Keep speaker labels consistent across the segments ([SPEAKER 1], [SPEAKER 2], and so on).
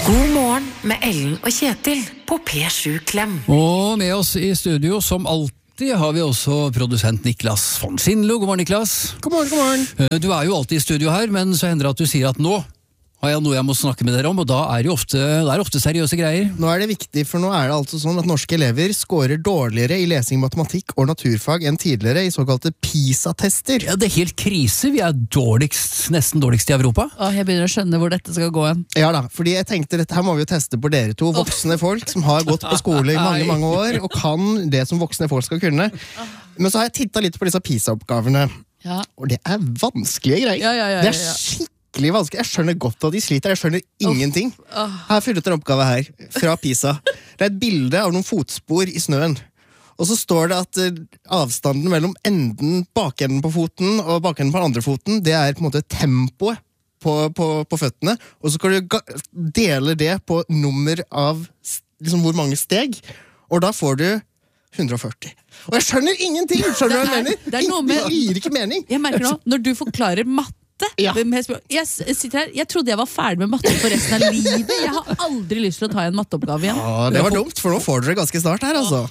[SPEAKER 1] God morgen med Ellen og Kjetil på P7 Klem.
[SPEAKER 2] Og med oss i studio som alltid har vi også produsent Niklas von Sindlo. God morgen, Niklas.
[SPEAKER 3] God morgen, god morgen.
[SPEAKER 2] Du er jo alltid i studio her, men så hender det at du sier at nå har jeg noe jeg må snakke med dere om, og da er det ofte seriøse greier.
[SPEAKER 3] Nå er det viktig, for nå er det altså sånn at norske elever scorer dårligere i lesing, matematikk og naturfag enn tidligere i såkalte PISA-tester.
[SPEAKER 2] Ja, det er helt krise. Vi er nesten dårligst i Europa.
[SPEAKER 4] Jeg begynner å skjønne hvor dette skal gå hen.
[SPEAKER 3] Ja da, fordi jeg tenkte dette her må vi jo teste på dere to voksne folk som har gått på skole i mange, mange år, og kan det som voksne folk skal kunne. Men så har jeg tittet litt på disse PISA-oppgavene, og det er vanskelige greier. Det er skikkelig vanskelig. Jeg skjønner godt at de sliter. Jeg skjønner ingenting. Jeg har funnet en oppgave her fra PISA. Det er et bilde av noen fotspor i snøen. Og så står det at avstanden mellom bakenden på foten og bakenden på den andre foten, det er på en måte tempoet på føttene. Og så skal du dele det på nummer av liksom hvor mange steg. Og da får du 140. Og jeg skjønner ingenting! Skjønner du hva jeg mener? Det gir ikke mening.
[SPEAKER 4] Jeg merker nå, når du forklarer matte, jeg sitter her, jeg trodde jeg var ferdig med matte for resten av livet. Jeg har aldri lyst til å ta en matteoppgave igjen.
[SPEAKER 3] Det var dumt, for nå får dere ganske snart her, altså.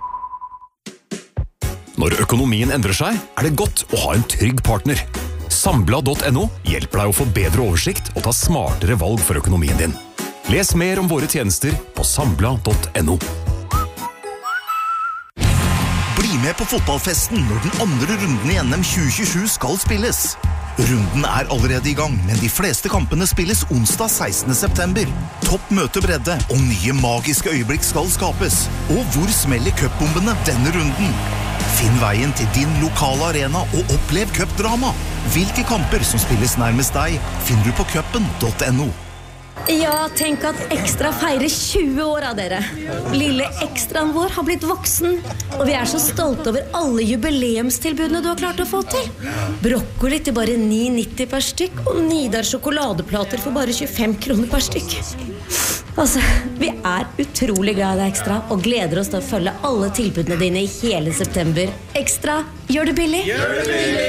[SPEAKER 5] Når økonomien endrer seg, er det godt å ha en trygg partner. Sambla.no hjelper deg å få bedre oversikt og ta smartere valg for økonomien din. Les mer om våre tjenester på sambla.no.
[SPEAKER 6] Bli med på fotballfesten når den andre runden i NM 2027 skal spilles. Runden er allerede i gang, men de fleste kampene spilles onsdag 16. september. Topp møtebredde og nye magiske øyeblikk skal skapes. Og hvor smeller cupbombene denne runden? Finn veien til din lokale arena og opplev cupdrama. Hvilke kamper som spilles nærmest deg, finner du på cupen.no.
[SPEAKER 7] Ja, tenk at Ekstra feirer 20 år av dere. Lille Ekstraen vår har blitt voksen, og vi er så stolte over alle jubileumstilbudene du har klart å få til. Brokkoli til bare 9,90 per stykk, og Nidar sjokoladeplater for bare 25 kroner per stykk. Altså, vi er utrolig glad i deg, Ekstra, og gleder oss til å følge alle tilbudene dine i hele september. Ekstra, gjør det billig! Gjør det billig!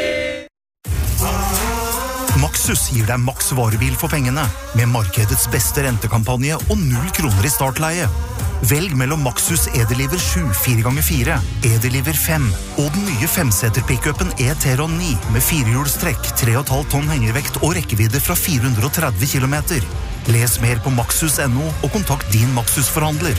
[SPEAKER 6] Maxus gir deg maks varebil for pengene, med markedets beste rentekampanje og 0 kroner i startleie. Velg mellom Maxus Edeliver 7 4x4, Edeliver 5 og den nye 5-seter-pickupen E-Teron 9 med 4-hjulstrekk, 3,5 tonn hengervekt og rekkevidde fra 430 kilometer. Les mer på maxus.no og kontakt din Maxus-forhandler.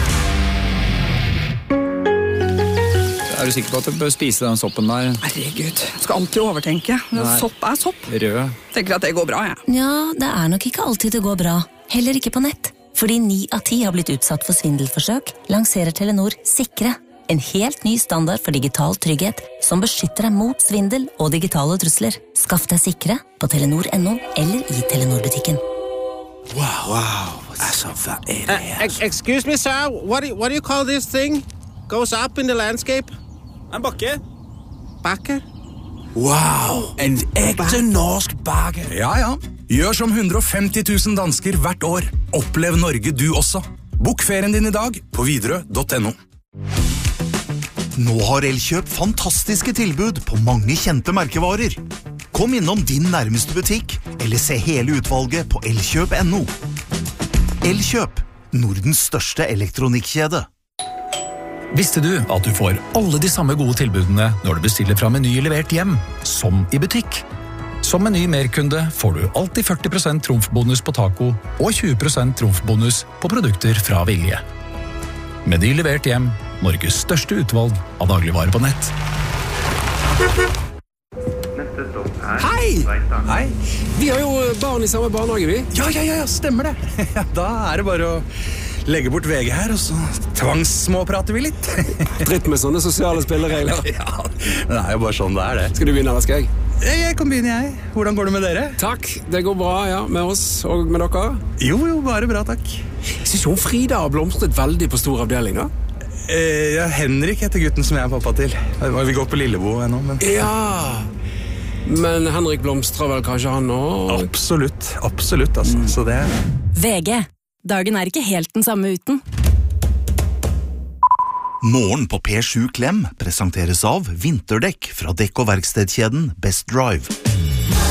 [SPEAKER 8] Er du sikker på at du bør spise den soppen der?
[SPEAKER 9] Herregud, skal alltid overtenke. Sopp er sopp.
[SPEAKER 8] Rød.
[SPEAKER 9] Tenker at det går bra, jeg.
[SPEAKER 10] Ja, det er nok ikke alltid det går bra. Heller ikke på nett. Fordi 9 av 10 har blitt utsatt for svindelforsøk, lanserer Telenor Sikre. En helt ny standard for digital trygghet, som beskytter deg mot svindel og digitale trusler. Skaff deg Sikre på Telenor.no eller i Telenor-butikken.
[SPEAKER 11] Wow. Excuse me, sir. What do you call this thing? Goes up in the landscape?
[SPEAKER 8] En bakke.
[SPEAKER 11] Bakke?
[SPEAKER 12] Wow, en ekte norsk bakke. Ja. Gjør som 150 000 dansker hvert år. Opplev Norge du også. Bok ferien din i dag på Widerøe.no.
[SPEAKER 6] Nå har Elkjøp fantastiske tilbud på mange kjente merkevarer. Kom innom din nærmeste butikk, eller se hele utvalget på Elkjøp.no. Elkjøp, Nordens største elektronikkjede.
[SPEAKER 13] Visste du at du får alle de samme gode tilbudene når du bestiller fra Meny levert hjem, som i butikk? Som Meny Merkunde får du alltid 40% trumfbonus på taco og 20% trumfbonus på produkter fra Vilje. Meny levert hjem, Norges største utvalg av dagligvarer på nett.
[SPEAKER 12] Hei!
[SPEAKER 14] Vi har jo barn i samme barnehage, vi.
[SPEAKER 12] Ja, stemmer det. Da er det bare å legge bort VG her, og så tvangssmåprater vi litt.
[SPEAKER 14] Dritt med sånne sosiale spilleregler.
[SPEAKER 12] Ja, det er jo bare sånn det er det.
[SPEAKER 14] Skal du begynne, eller skal jeg?
[SPEAKER 12] Jeg kan begynne, jeg. Hvordan går det med dere?
[SPEAKER 14] Takk, det går bra, ja, med oss og med dere.
[SPEAKER 12] Jo, bare bra, takk.
[SPEAKER 14] Jeg synes jo Frida har blomstret veldig på stor avdeling, da.
[SPEAKER 12] Ja, Henrik heter gutten som jeg er pappa til. Vi går på Lillebo ennå, men...
[SPEAKER 14] Ja, men Henrik blomstrer vel kanskje han nå?
[SPEAKER 12] Absolutt, altså. Så det...
[SPEAKER 10] VG. Dagen er ikke helt den samme uten.
[SPEAKER 6] Morgen på P7 Klem presenteres av vinterdekk fra dekk- og verkstedkjeden Best Drive.